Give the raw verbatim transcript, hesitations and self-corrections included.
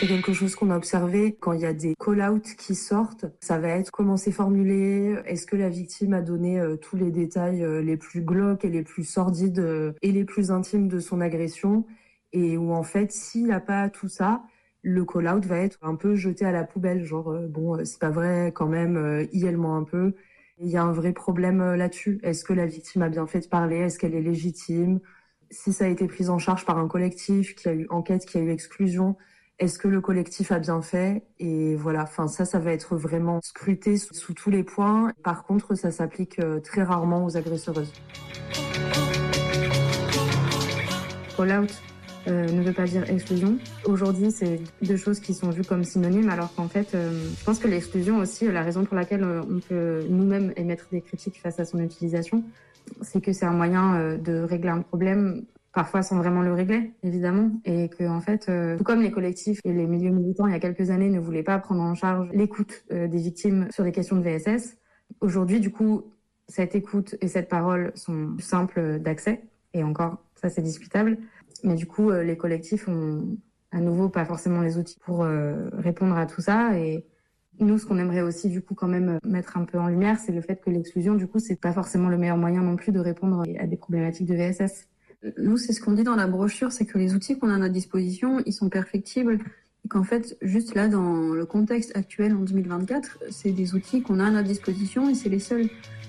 c'est quelque chose qu'on a observé quand il y a des call-outs qui sortent. Ça va être comment c'est formulé, est-ce que la victime a donné euh, tous les détails euh, les plus glauques et les plus sordides euh, et les plus intimes de son agression, et où en fait, s'il n'y a pas tout ça, le call-out va être un peu jeté à la poubelle, genre euh, bon, euh, c'est pas vrai quand même, euh, I L ment un peu. Il y a un vrai problème euh, là-dessus. Est-ce que la victime a bien fait de parler? Est-ce qu'elle est légitime? Si ça a été pris en charge par un collectif, qu'il y a eu enquête, qu'il y a eu exclusion, est-ce que le collectif a bien fait? Et voilà, enfin ça, ça va être vraiment scruté sous, sous tous les points. Par contre, ça s'applique euh, très rarement aux agresseuses. Call-out euh, ne veut pas dire exclusion. Aujourd'hui, c'est deux choses qui sont vues comme synonymes, alors qu'en fait, euh, je pense que l'exclusion aussi, la raison pour laquelle euh, on peut nous-mêmes émettre des critiques face à son utilisation, c'est que c'est un moyen euh, de régler un problème, parfois sans vraiment le régler, évidemment, et que en fait, euh, tout comme les collectifs et les milieux militants il y a quelques années ne voulaient pas prendre en charge l'écoute euh, des victimes sur des questions de V S S, aujourd'hui, du coup, cette écoute et cette parole sont simples d'accès, et encore, ça c'est discutable, mais du coup, euh, les collectifs ont à nouveau pas forcément les outils pour euh, répondre à tout ça, et nous, ce qu'on aimerait aussi, du coup, quand même mettre un peu en lumière, c'est le fait que l'exclusion, du coup, c'est pas forcément le meilleur moyen non plus de répondre à des problématiques de V S S. Nous, c'est ce qu'on dit dans la brochure, c'est que les outils qu'on a à notre disposition, ils sont perfectibles. Et qu'en fait, juste là, dans le contexte actuel en deux mille vingt-quatre, c'est des outils qu'on a à notre disposition et c'est les seuls.